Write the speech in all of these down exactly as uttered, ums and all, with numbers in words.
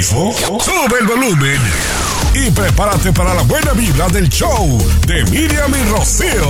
mismo? Sube el volumen y prepárate para la buena vibra del show de Miriam y Rocío.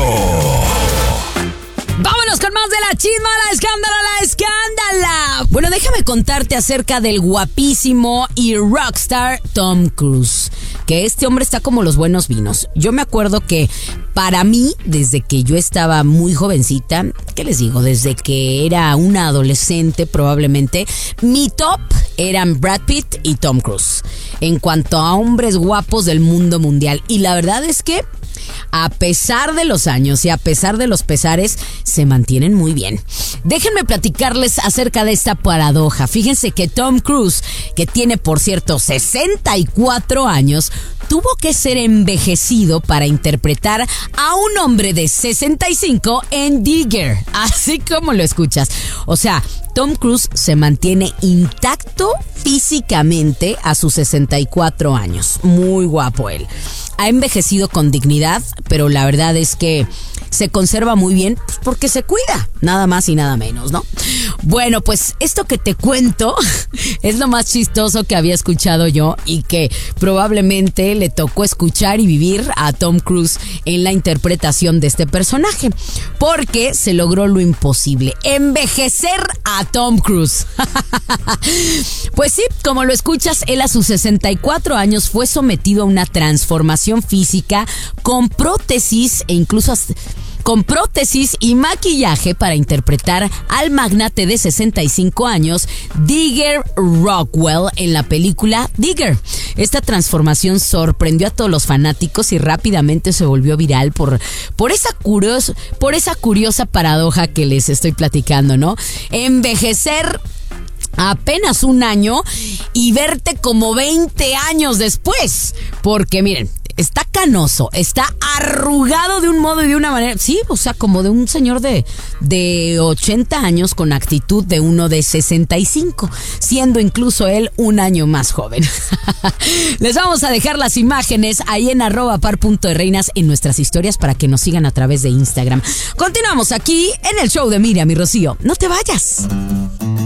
Vámonos con más de la chisma, la escándala, la escándala. Bueno, déjame contarte acerca del guapísimo y rockstar Tom Cruise. Que este hombre está como los buenos vinos. Yo me acuerdo que para mí, desde que yo estaba muy jovencita, ¿qué les digo? Desde que era una adolescente probablemente, mi top eran Brad Pitt y Tom Cruise. En cuanto a hombres guapos del mundo mundial. Y la verdad es que a pesar de los años y a pesar de los pesares, se mantienen muy bien. Déjenme platicarles acerca de esta paradoja. Fíjense que Tom Cruise, que tiene por cierto sesenta y cuatro años, tuvo que ser envejecido para interpretar a un hombre de sesenta y cinco en Digger, así como lo escuchas. O sea, Tom Cruise se mantiene intacto físicamente a sus sesenta y cuatro años. Muy guapo él. Ha envejecido con dignidad, pero la verdad es que se conserva muy bien pues porque se cuida, nada más y nada menos, ¿no? Bueno, pues esto que te cuento es lo más chistoso que había escuchado yo y que probablemente le tocó escuchar y vivir a Tom Cruise en la interpretación de este personaje, porque se logró lo imposible, envejecer a Tom Cruise. Pues sí, como lo escuchas, él a sus sesenta y cuatro años fue sometido a una transformación física con prótesis e incluso hasta con prótesis y maquillaje para interpretar al magnate de sesenta y cinco años, Digger Rockwell, en la película Digger. Esta transformación sorprendió a todos los fanáticos y rápidamente se volvió viral por, por, esa, curios, por esa curiosa paradoja que les estoy platicando, ¿no? Envejecer apenas un año y verte como veinte años después. Porque miren, está canoso, está arrugado de un modo y de una manera, sí, o sea, como de un señor de, de ochenta años con actitud de uno de sesenta y cinco, siendo incluso él un año más joven. Les vamos a dejar las imágenes ahí en arroba par punto de reinas en nuestras historias para que nos sigan a través de Instagram. Continuamos aquí en el show de Miriam y Rocío. No te vayas.